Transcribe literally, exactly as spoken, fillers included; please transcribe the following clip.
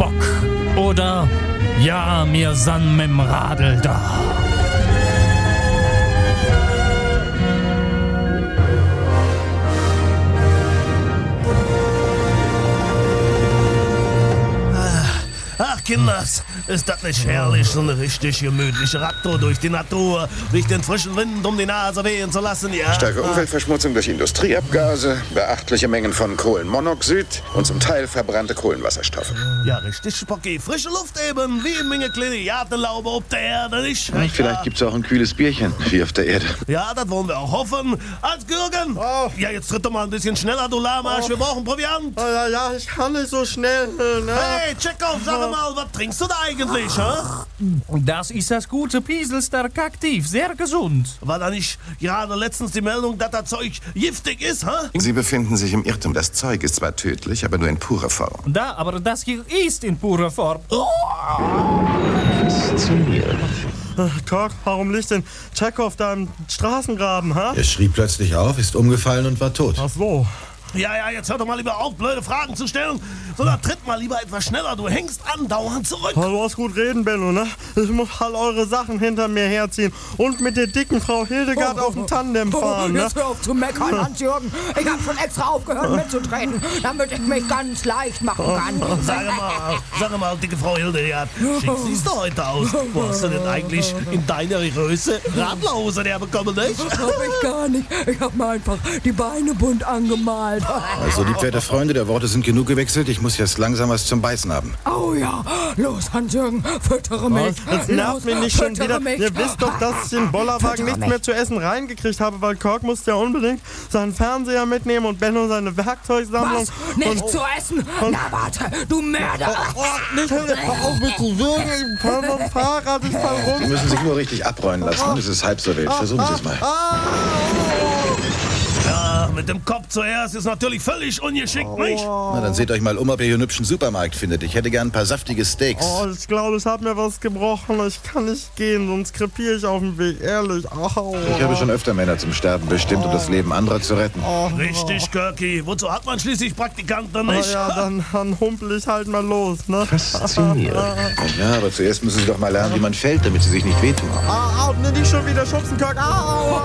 Bock. Oder ja, mir san mit'm Radl da. Ach, Kinders, ist das nicht herrlich, so eine richtig gemütliche Radtour durch die Natur, durch den frischen Wind um die Nase wehen zu lassen, ja? Starke Umweltverschmutzung durch Industrieabgase, beachtliche Mengen von Kohlenmonoxid und zum Teil verbrannte Kohlenwasserstoffe. Ja, richtig, Spocki. Frische Luft eben, wie in Menge kleine Gartenlaube auf der Erde, nicht? Ja, vielleicht gibt's auch ein kühles Bierchen, wie auf der Erde. Ja, das wollen wir auch hoffen. Als Gürgen! Oh. Ja, jetzt tritt doch mal ein bisschen schneller, du Lamarsch. Oh. Wir brauchen Proviant. Ja, ja, ich kann nicht so schnell. Ne? Hey, Tschechow, sag mal, was trinkst du da eigentlich, hä? Das ist das gute Pieselstärk aktiv, sehr gesund. War da nicht gerade letztens die Meldung, dass das Zeug giftig ist, hä? Sie befinden sich im Irrtum. Das Zeug ist zwar tödlich, aber nur in purer Form. Da, aber das hier ist in purer Form. Oh. Faszinierend. Kirk, warum liegt denn Tschechow da im Straßengraben, ha? Er schrie plötzlich auf, ist umgefallen und war tot. Ach so. Ja, ja, jetzt hör doch mal lieber auf, blöde Fragen zu stellen, sondern tritt mal lieber etwas schneller. Du hängst andauernd zurück. Du hast gut reden, Benno, ne? Ich muss all eure Sachen hinter mir herziehen und mit der dicken Frau Hildegard Oh, auf dem Tandem fahren, oh, ne? Jetzt hör auf zu meckern, Hans-Jürgen. Ich hab schon extra aufgehört mitzutreten, damit ich mich ganz leicht machen kann. Sag mal, sag mal, dicke Frau Hildegard, schick siehst du heute aus. Wo hast du denn eigentlich in deiner Größe Radlerhose herbekommen, nicht? Hab ich gar nicht. Ich hab mir einfach die Beine bunt angemalt. Also, liebwerte Freunde, der Worte sind genug gewechselt. Ich muss jetzt langsam was zum Beißen haben. Oh ja, los, Hans-Jürgen, füttere mich. Jetzt nervt mich nicht schon füttere wieder. mich. Ihr wisst doch, dass ich in den Bollerwagen Füttere nichts mich. mehr zu essen reingekriegt habe, weil Kirk musste ja unbedingt seinen Fernseher mitnehmen und Benno seine Werkzeugsammlung. Was? Nicht und, zu essen? Na warte, du Mörder. Oh, nicht, hör auf mit zu würgen, ich fahr vom Fahrrad, ich fall Sie rum. müssen sich nur richtig abrollen lassen. Das ist halb so wild. Versuchen Sie es mal. Ja, mit dem Kopf zuerst ist natürlich völlig ungeschickt, nicht? Na, dann seht euch mal um, ob ihr hier einen hübschen Supermarkt findet. Ich hätte gern ein paar saftige Steaks. Oh, ich glaube, ich habe mir was gebrochen. Ich kann nicht gehen, sonst krepiere ich auf dem Weg. Ehrlich. Au. Ich habe schon öfter Männer zum Sterben bestimmt, um das Leben anderer zu retten. Richtig, Kirky. Wozu hat man schließlich Praktikanten, Oh, nicht? ja, dann, dann humpel ich halt mal los, ne? Faszinierend. Ja, aber zuerst müssen Sie doch mal lernen, wie man fällt, damit Sie sich nicht wehtun. Ah, au, ne, nicht schon wieder schubsen, Kirk. Au, au, au.